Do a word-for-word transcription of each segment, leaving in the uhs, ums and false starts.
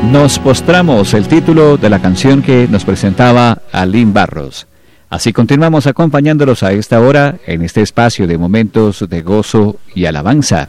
Nos postramos, el título de la canción que nos presentaba Alín Barros. Así continuamos acompañándolos a esta hora en este espacio de momentos de gozo y alabanza.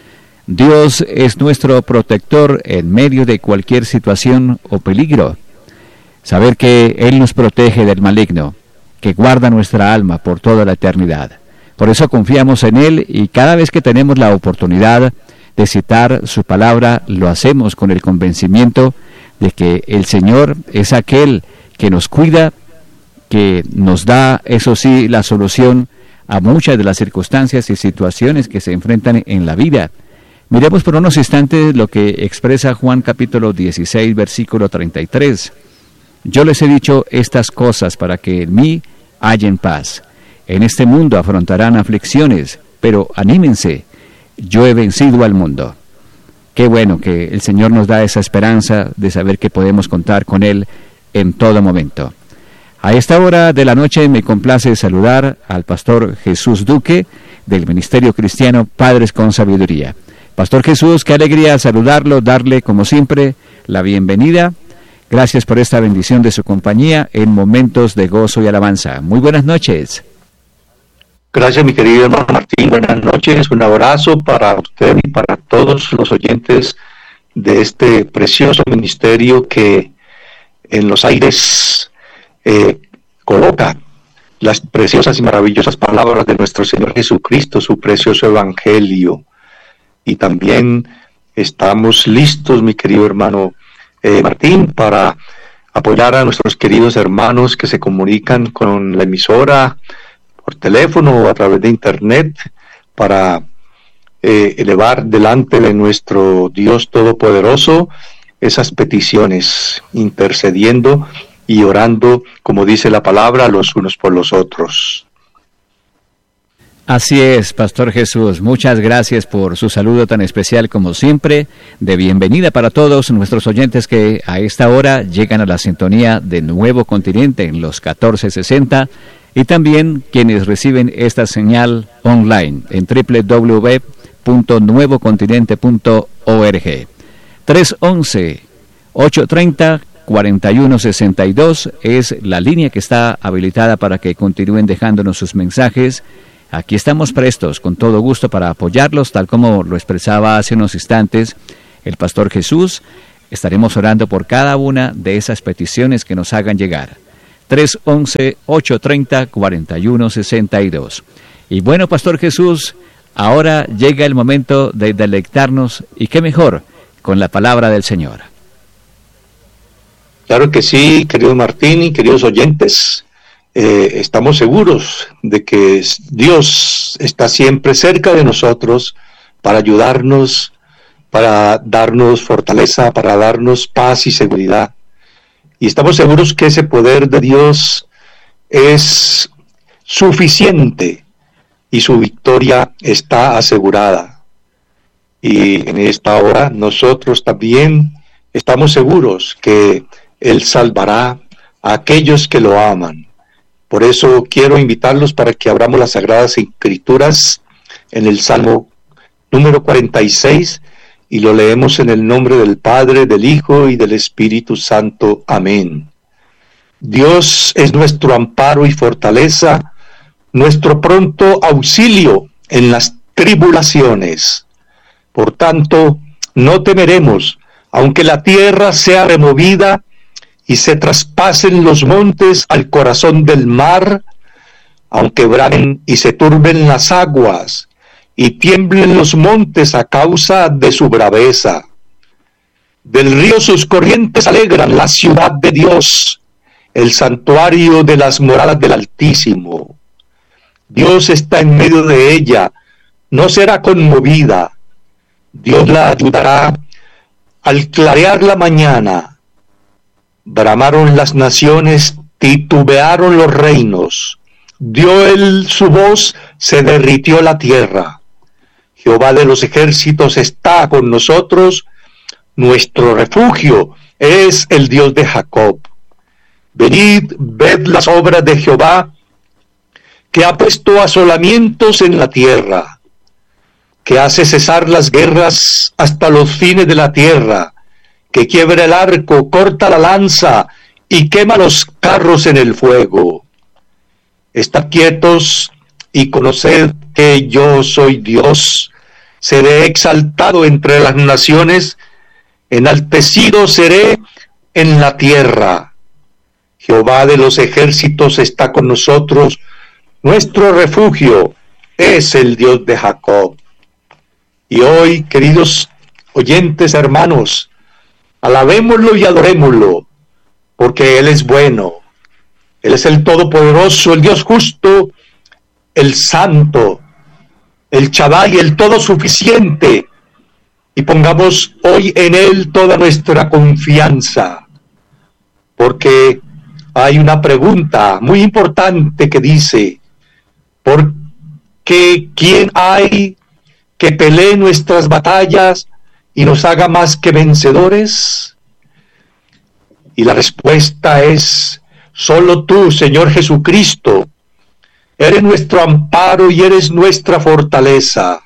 Dios es nuestro protector en medio de cualquier situación o peligro. Saber que Él nos protege del maligno, que guarda nuestra alma por toda la eternidad. Por eso confiamos en Él y cada vez que tenemos la oportunidad de citar su palabra, lo hacemos con el convencimiento de que el Señor es aquel que nos cuida, que nos da, eso sí, la solución a muchas de las circunstancias y situaciones que se enfrentan en la vida. Miremos por unos instantes lo que expresa Juan capítulo dieciséis, versículo treinta y tres. Yo les he dicho estas cosas para que en mí hallen paz. En este mundo afrontarán aflicciones, pero anímense. Yo he vencido al mundo. Qué bueno que el Señor nos da esa esperanza de saber que podemos contar con Él en todo momento. A esta hora de la noche me complace saludar al pastor Jesús Duque del Ministerio Cristiano Padres con Sabiduría. Pastor Jesús, qué alegría saludarlo, darle como siempre la bienvenida. Gracias por esta bendición de su compañía en momentos de gozo y alabanza. Muy buenas noches. Gracias, mi querido hermano Martín. Buenas noches. Un abrazo para usted y para todos los oyentes de este precioso ministerio que en los aires eh, coloca las preciosas y maravillosas palabras de nuestro Señor Jesucristo, su precioso evangelio. Y también estamos listos, mi querido hermano eh, Martín, para apoyar a nuestros queridos hermanos que se comunican con la emisora por teléfono o a través de internet, para eh, elevar delante de nuestro Dios Todopoderoso esas peticiones, intercediendo y orando, como dice la palabra, los unos por los otros. Así es, Pastor Jesús, muchas gracias por su saludo tan especial como siempre, de bienvenida para todos nuestros oyentes que a esta hora llegan a la sintonía de Nuevo Continente en los catorce sesenta, y también quienes reciben esta señal online en doble u doble u doble u punto nuevo continente punto org. tres once, ochocientos treinta, cuarenta y uno sesenta y dos es la línea que está habilitada para que continúen dejándonos sus mensajes. Aquí estamos prestos con todo gusto para apoyarlos, tal como lo expresaba hace unos instantes el Pastor Jesús. Estaremos orando por cada una de esas peticiones que nos hagan llegar. tres once, ochocientos treinta, cuarenta y uno sesenta y dos. Y bueno, Pastor Jesús, ahora llega el momento de deleitarnos, y qué mejor, con la palabra del Señor. Claro que sí, querido Martín y queridos oyentes. Eh, estamos seguros de que Dios está siempre cerca de nosotros para ayudarnos, para darnos fortaleza, para darnos paz y seguridad. Y estamos seguros que ese poder de Dios es suficiente y su victoria está asegurada. Y en esta hora nosotros también estamos seguros que Él salvará a aquellos que lo aman. Por eso quiero invitarlos para que abramos las Sagradas Escrituras en el Salmo número cuarenta y seis, y lo leemos en el nombre del Padre, del Hijo y del Espíritu Santo. Amén. Dios es nuestro amparo y fortaleza, nuestro pronto auxilio en las tribulaciones. Por tanto, no temeremos, aunque la tierra sea removida y se traspasen los montes al corazón del mar, aunque bramen y se turben las aguas, y tiemblen los montes a causa de su braveza. Del río sus corrientes alegran la ciudad de Dios, el santuario de las moradas del Altísimo. Dios está en medio de ella, no será conmovida. Dios la ayudará al clarear la mañana. Bramaron las naciones, titubearon los reinos. Dio él su voz, se derritió la tierra. Jehová de los ejércitos está con nosotros, nuestro refugio es el Dios de Jacob. Venid, ved las obras de Jehová, que ha puesto asolamientos en la tierra, que hace cesar las guerras hasta los fines de la tierra, que quiebra el arco, corta la lanza y quema los carros en el fuego. Estad quietos y conoced que yo soy Dios. Seré exaltado entre las naciones, enaltecido seré en la tierra. Jehová de los ejércitos está con nosotros, nuestro refugio es el Dios de Jacob. Y hoy, queridos oyentes, hermanos, alabémoslo y adorémoslo, porque Él es bueno. Él es el Todopoderoso, el Dios justo, el Santo, el Shaddai, el Todo Suficiente. Y pongamos hoy en Él toda nuestra confianza, porque hay una pregunta muy importante que dice, ¿por qué quién hay que pelee nuestras batallas y nos haga más que vencedores? Y la respuesta es, solo tú, Señor Jesucristo, eres nuestro amparo y eres nuestra fortaleza.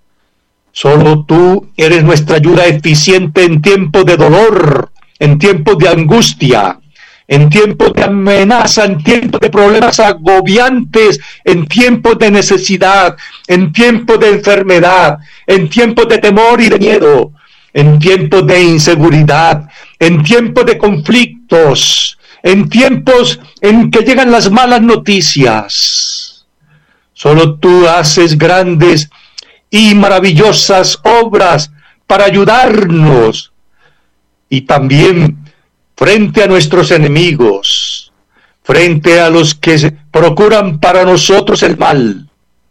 Solo tú eres nuestra ayuda eficiente en tiempos de dolor, en tiempos de angustia, en tiempos de amenaza, en tiempos de problemas agobiantes, en tiempos de necesidad, en tiempos de enfermedad, en tiempos de temor y de miedo, en tiempos de inseguridad, en tiempos de conflictos, en tiempos en que llegan las malas noticias. Solo tú haces grandes y maravillosas obras para ayudarnos y también frente a nuestros enemigos, frente a los que procuran para nosotros el mal.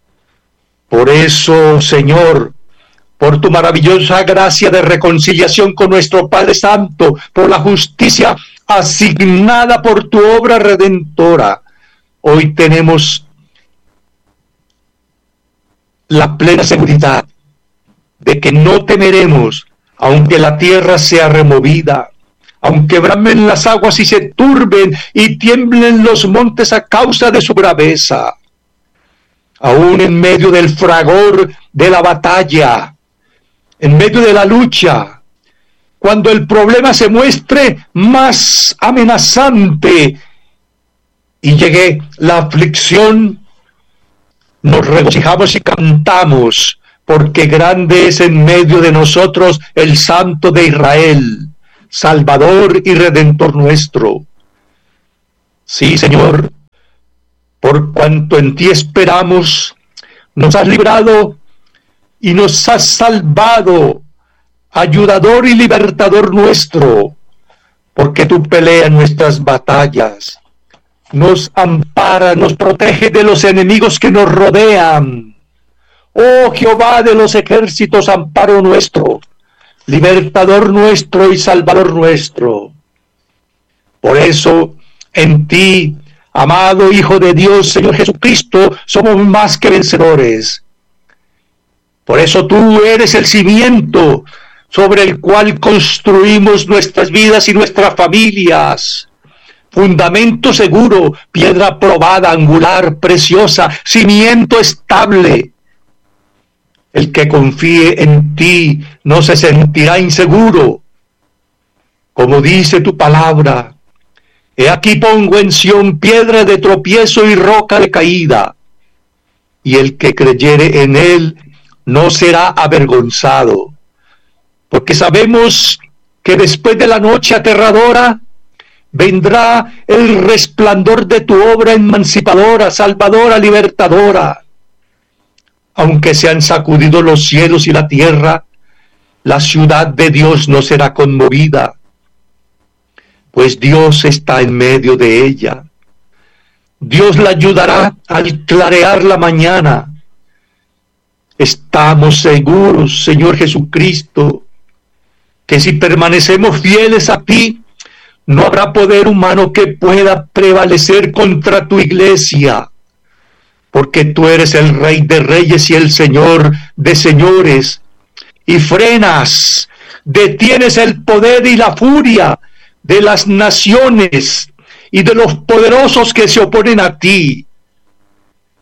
Por eso, Señor, por tu maravillosa gracia de reconciliación con nuestro Padre Santo, por la justicia asignada por tu obra redentora, hoy tenemos la plena seguridad de que no temeremos, aunque la tierra sea removida, aunque bramen las aguas y se turben y tiemblen los montes a causa de su braveza. Aún en medio del fragor de la batalla, en medio de la lucha, cuando el problema se muestre más amenazante y llegue la aflicción, nos regocijamos y cantamos, porque grande es en medio de nosotros el Santo de Israel, Salvador y Redentor nuestro. Sí, Señor, por cuanto en ti esperamos, nos has librado y nos has salvado, ayudador y libertador nuestro, porque tú peleas nuestras batallas, nos ampara, nos protege de los enemigos que nos rodean. Oh Jehová de los ejércitos, amparo nuestro, libertador nuestro y salvador nuestro. Por eso, en ti, amado Hijo de Dios, Señor Jesucristo, somos más que vencedores. Por eso tú eres el cimiento sobre el cual construimos nuestras vidas y nuestras familias. Fundamento seguro, piedra probada, angular, preciosa, cimiento estable. El que confíe en ti no se sentirá inseguro. Como dice tu palabra, he aquí pongo en Sión piedra de tropiezo y roca de caída, y el que creyere en él no será avergonzado, porque sabemos que después de la noche aterradora vendrá el resplandor de tu obra emancipadora, salvadora, libertadora. Aunque se han sacudido los cielos y la tierra, la ciudad de Dios no será conmovida, pues Dios está en medio de ella. Dios la ayudará al clarear la mañana. Estamos seguros, Señor Jesucristo, que si permanecemos fieles a ti, no habrá poder humano que pueda prevalecer contra tu iglesia, porque tú eres el Rey de Reyes y el Señor de Señores, y frenas, detienes el poder y la furia de las naciones y de los poderosos que se oponen a ti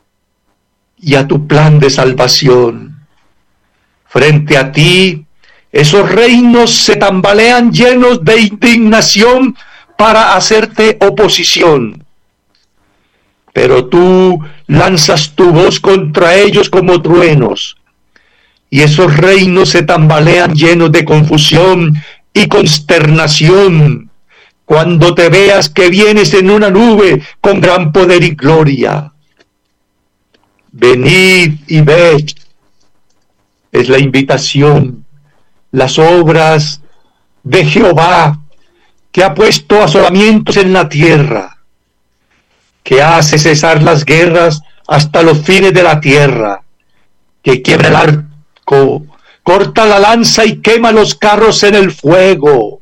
y a tu plan de salvación. Frente a ti Esos reinos se tambalean llenos de indignación para hacerte oposición. Pero tú lanzas tu voz contra ellos como truenos, y esos reinos se tambalean llenos de confusión y consternación cuando te veas que vienes en una nube con gran poder y gloria. Venid y ved, es la invitación, las obras de Jehová, que ha puesto asolamientos en la tierra, que hace cesar las guerras hasta los fines de la tierra, que quiebra el arco, corta la lanza y quema los carros en el fuego.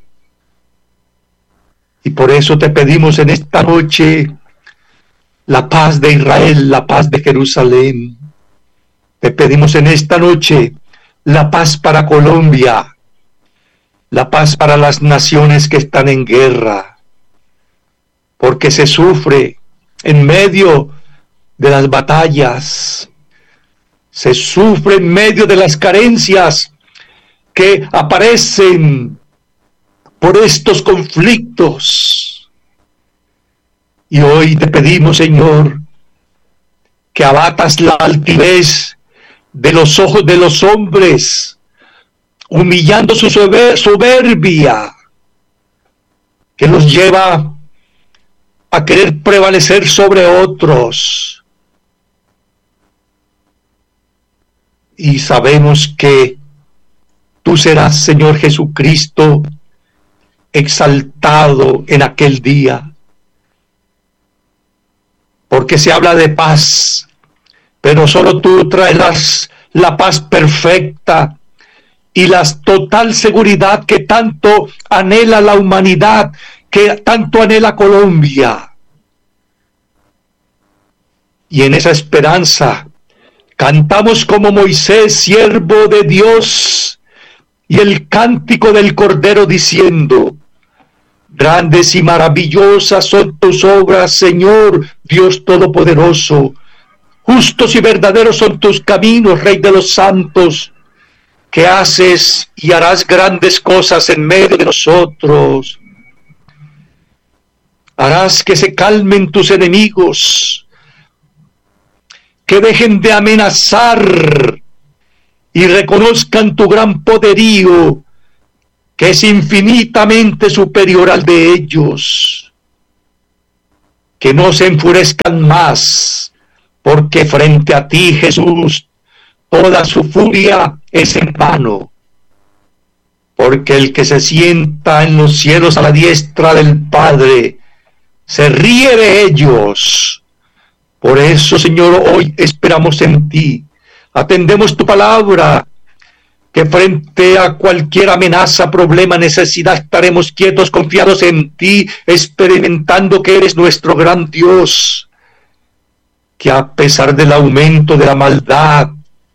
Y por eso te pedimos en esta noche la paz de Israel, la paz de Jerusalén. Te pedimos en esta noche la paz para Colombia, la paz para las naciones que están en guerra, porque se sufre en medio de las batallas, se sufre en medio de las carencias que aparecen por estos conflictos. Y hoy te pedimos, Señor, que abatas la altivez de los ojos de los hombres, humillando su soberbia, que los lleva a querer prevalecer sobre otros. Y sabemos que tú serás, Señor Jesucristo, exaltado en aquel día, porque se habla de paz, pero solo tú traerás la paz perfecta y la total seguridad que tanto anhela la humanidad, que tanto anhela Colombia. Y en esa esperanza cantamos como Moisés, siervo de Dios, y el cántico del Cordero diciendo: grandes y maravillosas son tus obras, Señor, Dios Todopoderoso. Justos y verdaderos son tus caminos, Rey de los santos, que haces y harás grandes cosas en medio de nosotros. Harás que se calmen tus enemigos, que dejen de amenazar y reconozcan tu gran poderío, que es infinitamente superior al de ellos. Que no se enfurezcan más, porque frente a ti, Jesús, toda su furia es en vano. Porque el que se sienta en los cielos a la diestra del Padre se ríe de ellos. Por eso, Señor, hoy esperamos en ti. Atendemos tu palabra, que frente a cualquier amenaza, problema, necesidad, estaremos quietos, confiados en ti, experimentando que eres nuestro gran Dios, que a pesar del aumento de la maldad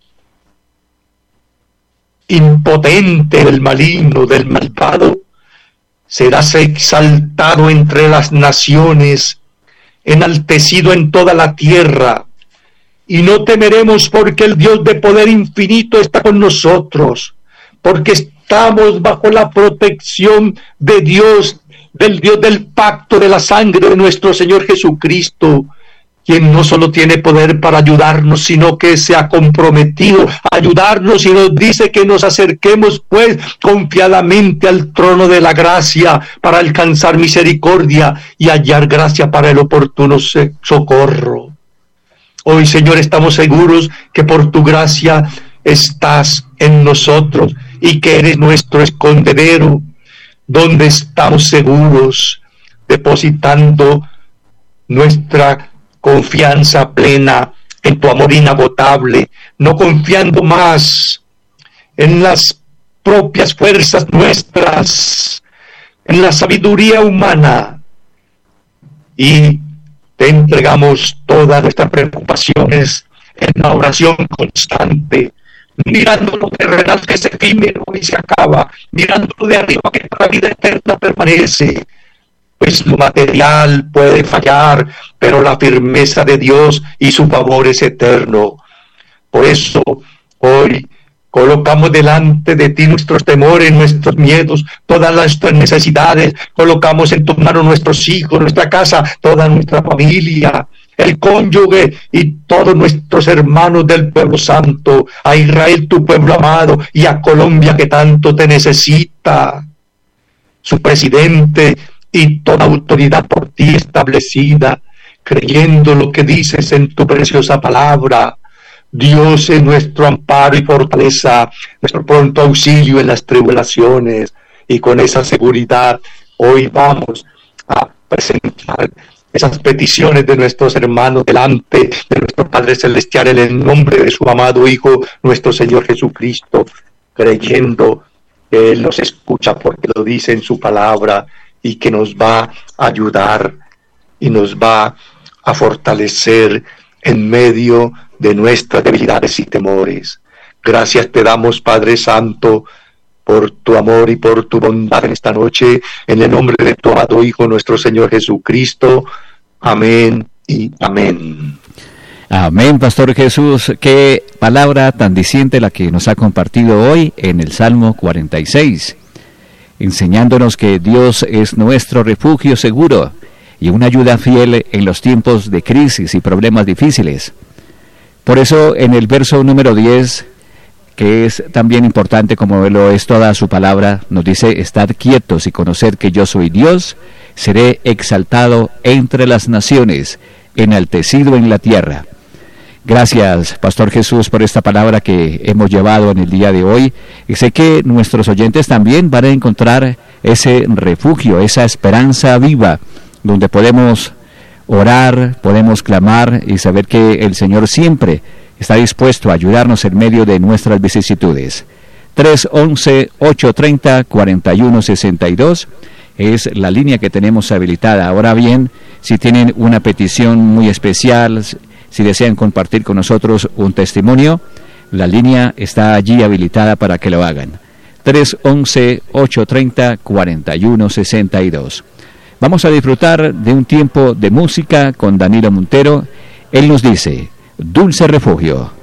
impotente del maligno, del malvado, serás exaltado entre las naciones, enaltecido en toda la tierra, y no temeremos porque el Dios de poder infinito está con nosotros, porque estamos bajo la protección de Dios, del Dios del pacto de la sangre de nuestro Señor Jesucristo, quien no solo tiene poder para ayudarnos, sino que se ha comprometido a ayudarnos y nos dice que nos acerquemos pues confiadamente al trono de la gracia para alcanzar misericordia y hallar gracia para el oportuno socorro. Hoy, Señor, estamos seguros que por tu gracia estás en nosotros y que eres nuestro escondedero, donde estamos seguros, depositando nuestra confianza plena en tu amor inagotable, no confiando más en las propias fuerzas nuestras, en la sabiduría humana, y te entregamos todas nuestras preocupaciones en la oración constante, mirando lo terrenal que es efímero y se acaba, mirando lo de arriba que para la vida eterna permanece. Pues lo material puede fallar, pero la firmeza de Dios y su favor es eterno. Por eso, hoy, Colocamos delante de ti nuestros temores, nuestros miedos, todas nuestras necesidades. Colocamos en tu mano nuestros hijos, nuestra casa, toda nuestra familia, el cónyuge y todos nuestros hermanos del pueblo santo, a Israel tu pueblo amado y a Colombia que tanto te necesita, su presidente y toda autoridad por ti establecida, creyendo lo que dices en tu preciosa palabra. Dios es nuestro amparo y fortaleza, nuestro pronto auxilio en las tribulaciones, y con esa seguridad hoy vamos a presentar esas peticiones de nuestros hermanos delante de nuestro Padre Celestial en el nombre de su amado Hijo, nuestro Señor Jesucristo, creyendo que Él nos escucha porque lo dice en su palabra y que nos va a ayudar y nos va a fortalecer en medio de nuestras debilidades y temores. Gracias te damos, Padre Santo, por tu amor y por tu bondad en esta noche, en el nombre de tu amado Hijo, nuestro Señor Jesucristo. Amén y amén. Amén, Pastor Jesús. Qué palabra tan diciente la que nos ha compartido hoy en el Salmo cuarenta y seis, enseñándonos que Dios es nuestro refugio seguro y una ayuda fiel en los tiempos de crisis y problemas difíciles. Por eso, en el verso número diez, que es también importante como lo es toda su palabra, nos dice: estad quietos y conoced que yo soy Dios, seré exaltado entre las naciones, enaltecido en la tierra. Gracias, Pastor Jesús, por esta palabra que hemos llevado en el día de hoy, y sé que nuestros oyentes también van a encontrar ese refugio, esa esperanza viva, donde podemos orar, podemos clamar y saber que el Señor siempre está dispuesto a ayudarnos en medio de nuestras vicisitudes. tres once, ocho treinta, cuarenta y uno sesenta y dos es la línea que tenemos habilitada. Ahora bien, si tienen una petición muy especial, si desean compartir con nosotros un testimonio, la línea está allí habilitada para que lo hagan. tres once, ocho treinta, cuarenta y uno sesenta y dos. Vamos a disfrutar de un tiempo de música con Danilo Montero. Él nos dice: Dulce Refugio.